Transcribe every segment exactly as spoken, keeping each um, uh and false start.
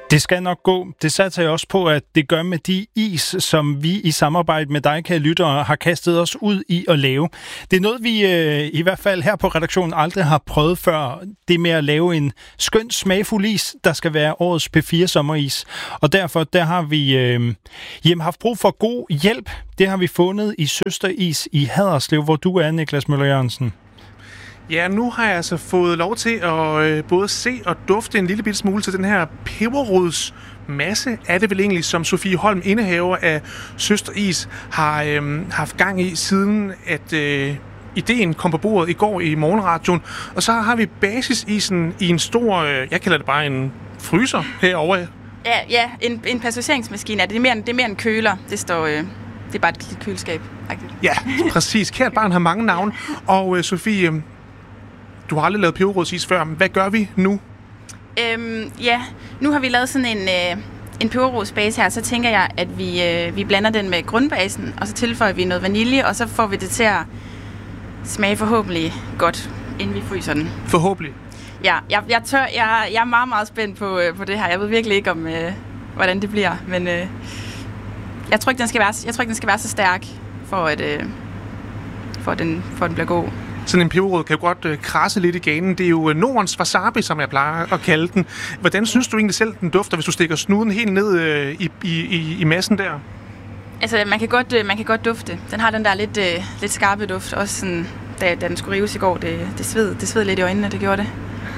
Det skal nok gå. Det satser jeg også på, at det gør med de is, som vi i samarbejde med dig, kære lyttere, har kastet os ud i at lave. Det er noget, vi øh, i hvert fald her på redaktionen aldrig har prøvet før. Det med at lave en skøn, smagfuld is, der skal være årets P fire sommeris. Og derfor der har vi øh, hjem haft brug for god hjælp. Det har vi fundet i Søsteris i Haderslev, hvor du er, Niklas Møller Jørgensen. Ja, nu har jeg altså fået lov til at øh, både se og dufte en lille bitte smule til den her peberrods masse er det vel egentlig, som Sofie Holm, indehaver af Søsteris, har øh, haft gang i, siden at øh, ideen kom på bordet i går i morgenradioen. Og så har vi basisisen i en stor, øh, jeg kalder det bare en fryser herovre. Ja, ja en, en passageringsmaskine. Det er mere, det er mere en køler. Det står... Øh Det er bare et lille køleskab. Ja, præcis. Kært barn har mange navne. Og øh, Sofie, du har aldrig lavet peberrodsis før. Hvad gør vi nu? Øhm, ja, nu har vi lavet sådan en, øh, en peberrodsbase her. Så tænker jeg, at vi, øh, vi blander den med grundbasen, og så tilføjer vi noget vanilje, og så får vi det til at smage forhåbentlig godt, inden vi fryser den. Forhåbentlig? Ja, jeg, jeg, tør, jeg, jeg er meget, meget spændt på, øh, på det her. Jeg ved virkelig ikke, om øh, hvordan det bliver, men... Øh, Jeg tror ikke, den skal være, jeg tror ikke, den skal være så stærk, for at, øh, for at, den, for at den bliver god. Sådan en peberrod kan jo godt øh, krasse lidt i ganen. Det er jo Nordens wasabi, som jeg plejer at kalde den. Hvordan synes du egentlig selv, den dufter, hvis du stikker snuden helt ned øh, i, i, i massen der? Altså, man kan godt, øh, man kan godt dufte. Den har den der lidt, øh, lidt skarpe duft. Også sådan, da, da den skulle rives i går, det, det, sved, det sved lidt i øjnene, det gjorde det.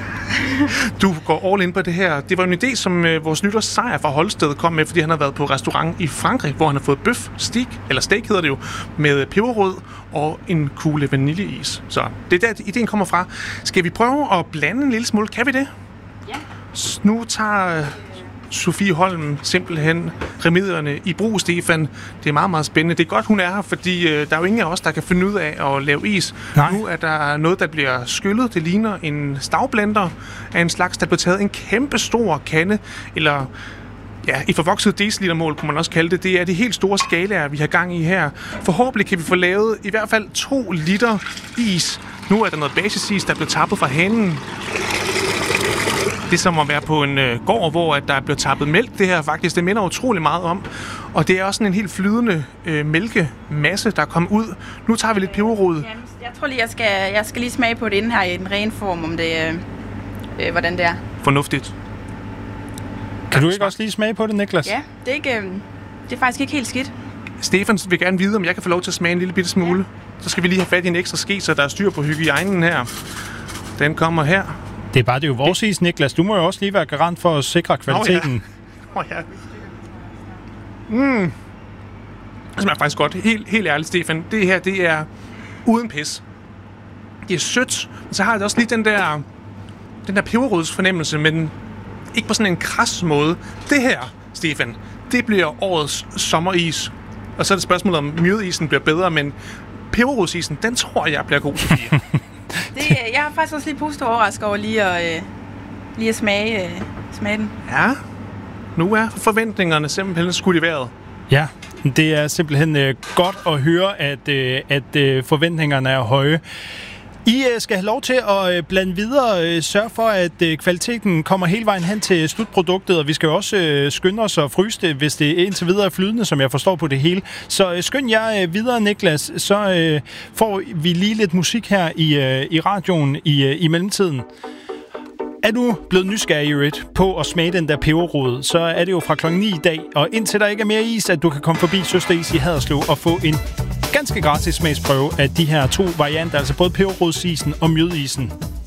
Du går all in på det her. Det var en idé, som øh, vores nytter Sejer fra Holsted kom med, fordi han har været på restaurant i Frankrig, hvor han har fået bøf, steak, eller steak hedder det jo, med peberrod og en kugle vaniljeis. Så det er der, ideen kommer fra. Skal vi prøve at blande en lille smule? Kan vi det? Ja. Nu tager Sofie Holm simpelthen remedierne i brug, Stefan. Det er meget, meget spændende. Det er godt, hun er her, fordi øh, der er jo ingen af os, der kan finde ud af at lave is. Nej. Nu er der noget, der bliver skyllet. Det ligner en stavblender af en slags, der bliver taget en kæmpe stor kande, eller ja, i forvokset decilitermål, kunne man også kalde det. Det er de helt store skalaer, vi har gang i her. Forhåbentlig kan vi få lavet i hvert fald to liter is. Nu er der noget basisis, der bliver tappet fra hanen. Det er som at være på en øh, gård, hvor at der er blevet tappet mælk. Det her faktisk, det minder utrolig meget om. Og det er også sådan en helt flydende øh, mælkemasse, der er kommet ud. Nu tager vi lidt peberrod. Ja, jeg tror lige, jeg skal, jeg skal lige smage på det inden her i den rene form, om det, øh, øh, hvordan det er. Fornuftigt. Kan du ikke også lige smage på det, Niklas? Ja, det er, ikke, øh, det er faktisk ikke helt skidt. Stefan vil gerne vide, om jeg kan få lov til at smage en lille bitte smule. Ja. Så skal vi lige have fat i en ekstra ske, så der er styr på hygiejnen her. Den kommer her. Det er bare det er jo vores is, Niklas. Du må jo også lige være garant for at sikre kvaliteten. Åh ja. Oh, ja. Mm. Det smager faktisk godt. Helt, helt ærligt, Stefan. Det her, det er uden pis. Det er sødt, men så har det også lige den der, den der peberrods fornemmelse, men ikke på sådan en kras måde. Det her, Stefan, det bliver årets sommeris. Og så er det spørgsmålet, om mjødisen bliver bedre, men peberrodsisen, den tror jeg bliver god, Sofie. Det, jeg har faktisk også lige positivt overrasket over lige at, øh, lige at smage, øh, smage den. Ja, nu er forventningerne simpelthen skudt i vejret. Ja, det er simpelthen øh, godt at høre, at, øh, at øh, forventningerne er høje. I øh, skal have lov til at øh, blande videre, øh, sørge for, at øh, kvaliteten kommer hele vejen hen til slutproduktet, og vi skal jo også øh, skynde os og fryse det, hvis det indtil videre er flydende, som jeg forstår på det hele. Så øh, skynd jer øh, videre, Niklas, så øh, får vi lige lidt musik her i, øh, i radioen i, øh, i mellemtiden. Er du blevet nysgerrig på at smage den der peberrod, så er det jo fra klokken ni i dag, og indtil der ikke er mere is, at du kan komme forbi Søsteris i Haderslev og få en ganske gratis smagsprøve af de her to varianter, altså både peberrodsisen og mjødisen.